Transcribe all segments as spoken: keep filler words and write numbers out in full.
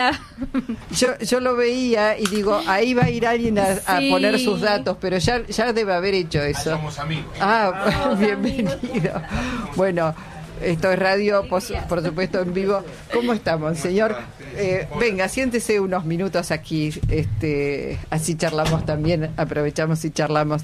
Yo, yo lo veía y digo, ahí va a ir alguien a, a Sí. poner sus datos, pero ya, ya debe haber hecho eso. Ah, somos amigos. Ah, Somos bienvenido. Bueno, esto es radio, por, su- por supuesto, en vivo. ¿Cómo estamos, señor? Eh, venga, siéntese unos minutos aquí, este, así charlamos también, aprovechamos y charlamos.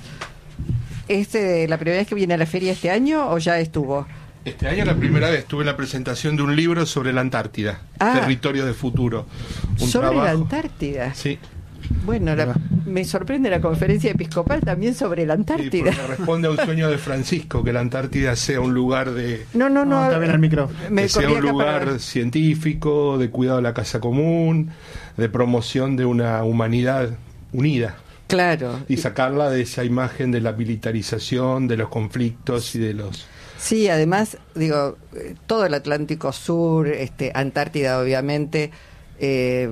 ¿Este la primera vez que viene a la feria este año o ya estuvo? Este año la primera vez tuve la presentación de un libro sobre la Antártida, Ah. Territorio de Futuro. Un Sobre la trabajo- Antártida. Sí, Bueno, la- me sorprende la conferencia episcopal también sobre la sí, Antártida. porque responde a un sueño de Francisco, que la Antártida sea un lugar de... No, no, no. No, está bien el micro. Me que sea corrí un acá lugar para- científico, de cuidado de la casa común, de promoción de una humanidad unida. Claro. Y sacarla de esa imagen de la militarización, de los conflictos y de los... Sí, además, digo, eh, todo el Atlántico Sur, este, Antártida, obviamente, eh,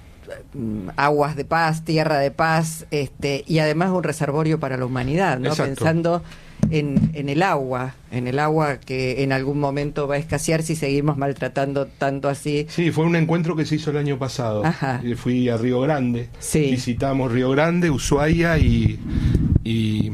mm, aguas de paz, tierra de paz, este, y además un reservorio para la humanidad, ¿no? Exacto. Pensando en, en el agua, en el agua que en algún momento va a escasear si seguimos maltratando tanto así. Sí, fue un encuentro que se hizo el año pasado. Ajá. Y fui a Río Grande. Sí. Visitamos Río Grande, Ushuaia y, y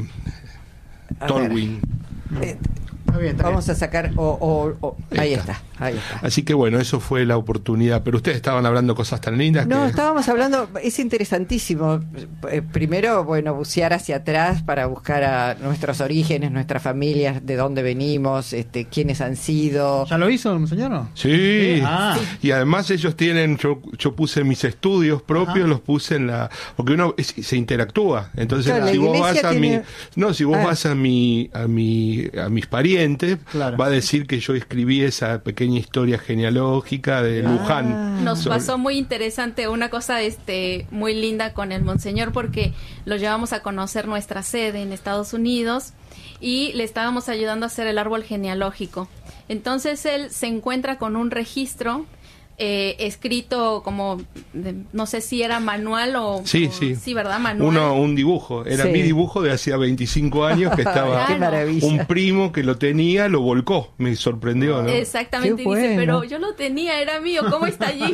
A Tolwyn. Eh, Está bien, está vamos bien. a sacar, o, o- o- Ahí ahí está. está, ahí está. Así que bueno, eso fue la oportunidad. Pero ustedes estaban hablando cosas tan lindas No, que... estábamos hablando, es interesantísimo. Eh, Primero, bueno, bucear hacia atrás para buscar a nuestros orígenes, nuestras familias, de dónde venimos, este, quiénes han sido. ¿Ya lo hizo, señor? No? Sí, Ah. y además ellos tienen, yo, yo puse mis estudios propios, Ajá. los puse en la, porque uno es- se interactúa, entonces Claro, si la vos iglesia vas a tiene- mi, no, si vos Ah. vas a mi, a mi, a mis parientes, Claro. va a decir que yo escribí esa pequeña historia genealógica de Ah. Luján. Nos sobre- pasó muy interesante una cosa este muy linda con el monseñor porque lo llevamos a conocer nuestra sede en Estados Unidos y le estábamos ayudando a hacer el árbol genealógico. Entonces él se encuentra con un registro eh, escrito como de- no sé si era manual o Sí, o- sí. sí, ¿verdad? Manual. Uno, un dibujo, era Sí. mi dibujo de hacía veinticinco años que estaba... Qué maravilla. Un primo que lo tenía, lo volcó, me sorprendió, ¿no? Exactamente, Qué y dice, bueno. pero yo lo tenía, era mío, ¿cómo está allí?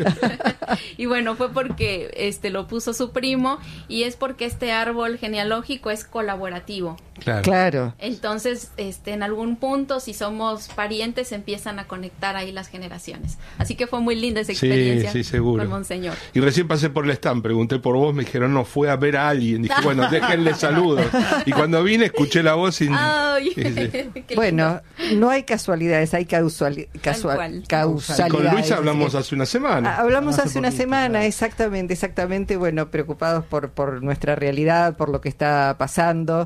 Y bueno, fue porque este lo puso su primo y es porque este árbol genealógico es colaborativo. Claro. Claro. Entonces, este en algún punto, si somos parientes, empiezan a conectar ahí las generaciones. Así que fue muy linda esa Sí, experiencia sí, seguro. con Monseñor. Y recién pasé por el stand, pregunté por vos, me dijeron, no, fue a ver a alguien. Dije, bueno, déjenle saludos. Y cuando vine, escuché la voz y... Ay, Sí, sí. qué lindo. Bueno, no hay casualidades, hay causali- casua- cual. causalidades. Con Luis hablamos hace una semana. Ah, Hablamos Hace hace una poquito, semana, claro. exactamente, exactamente, bueno, preocupados por, por nuestra realidad, por lo que está pasando.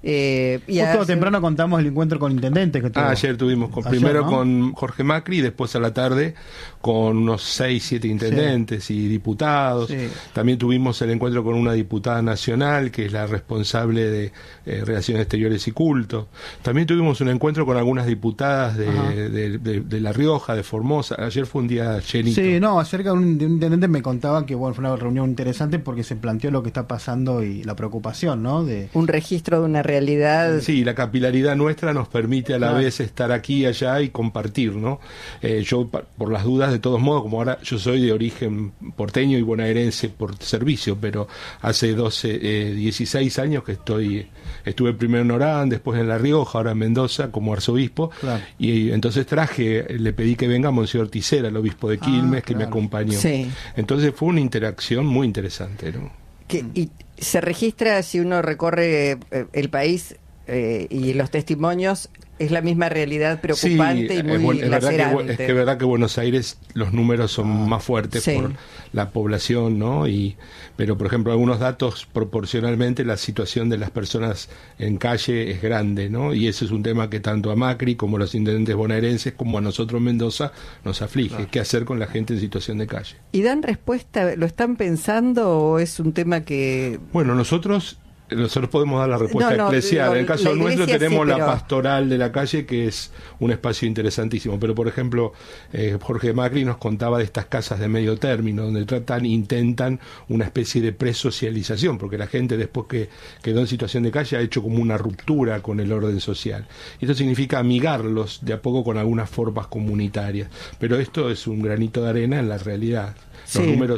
Eh, y Justo hace- temprano contamos el encuentro con intendente que tuvo. Ah, ayer tuvimos con, Ayer, primero ¿no? con Jorge Macri y después a la tarde con unos seis, siete intendentes y diputados. Sí. También tuvimos el encuentro con una diputada nacional que es la responsable de eh, Relaciones Exteriores y Culto. También tuvimos un encuentro con algunas diputadas de, Ajá. de, de- de La Rioja, de Formosa. Ayer fue un día llenito. Sí, no, acerca de un, de un intendente me contaba que bueno, fue una reunión interesante porque se planteó lo que está pasando y la preocupación, ¿no? De un registro de una realidad. Sí, la capilaridad nuestra nos permite a la Claro. vez estar aquí y allá y compartir, ¿no? Eh, yo, pa- por las dudas, de todos modos, como ahora yo soy de origen porteño y bonaerense por servicio, pero hace doce, eh, dieciséis años que estoy, estuve primero en Orán, después en La Rioja, ahora en Mendoza como arzobispo, Claro. y entonces traje, le pedí que venga Monseñor Ticera, el obispo de Quilmes, Ah, que me claro. acompañó. Sí. Entonces fue una interacción muy interesante, ¿no? Que, y se registra si uno recorre eh, el país eh, y los testimonios, es la misma realidad preocupante y es muy bu- es, verdad que, bu- lacerante. es que es verdad que Buenos Aires los números son más fuertes Sí. por la población, ¿no? Y pero por ejemplo algunos datos proporcionalmente la situación de las personas en calle es grande, ¿no? Y ese es un tema que tanto a Macri como a los intendentes bonaerenses como a nosotros en Mendoza nos aflige. ¿Qué hacer con la gente en situación de calle? ¿Y dan respuesta? ¿Lo están pensando o es un tema que... Bueno, nosotros Nosotros podemos dar la respuesta no, no, eclesial. lo, En el caso nuestro tenemos sí, pero... la pastoral de la calle, que es un espacio interesantísimo. Pero, por ejemplo, eh, Jorge Macri nos contaba de estas casas de medio término, donde tratan, intentan una especie de presocialización, porque la gente después que quedó en situación de calle ha hecho como una ruptura con el orden social. Y esto significa amigarlos de a poco con algunas formas comunitarias. Pero esto es un granito de arena en la realidad. Los sí. números